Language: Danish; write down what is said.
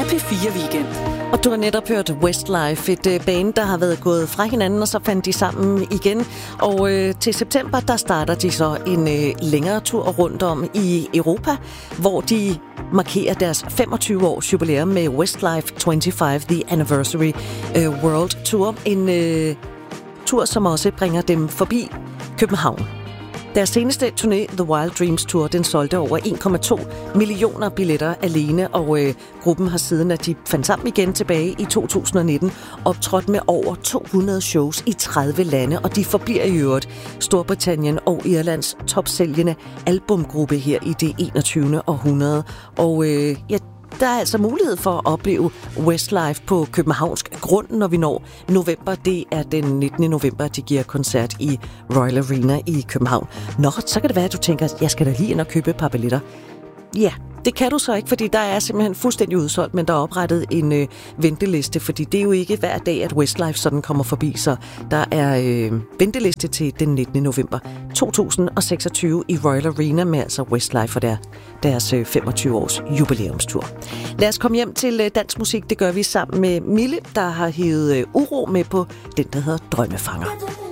P4 Weekend. Og du har netop hørt Westlife, et band, der har været gået fra hinanden, og så fandt de sammen igen. Og til september, der starter de så en længere tur rundt om i Europa, hvor de markerer deres 25-års jubilæum med Westlife 25 The Anniversary World Tour. En tur, som også bringer dem forbi København. Deres seneste turné, The Wild Dreams Tour, den solgte over 1,2 millioner billetter alene, og gruppen har siden, at de fandt sammen igen tilbage i 2019, optrådt med over 200 shows i 30 lande, og de forbliver i øvrigt Storbritannien og Irlands topsælgende albumgruppe her i det 21. århundrede. Og der er altså mulighed for at opleve Westlife på københavnsk grund, når vi når november. Det er den 19. november, at de giver koncert i Royal Arena i København. Nå, så kan det være, at du tænker, jeg skal da lige ind og købe et par billetter. Ja, det kan du så ikke, fordi der er simpelthen fuldstændig udsolgt, men der er oprettet en venteliste, fordi det er jo ikke hver dag, at Westlife sådan kommer forbi, så der er venteliste til den 19. november 2026 i Royal Arena med altså Westlife og deres 25-års jubilæumstur. Lad os komme hjem til dansk musik. Det gør vi sammen med Mille, der har hævet Uro med på den, der hedder Drømmefanger.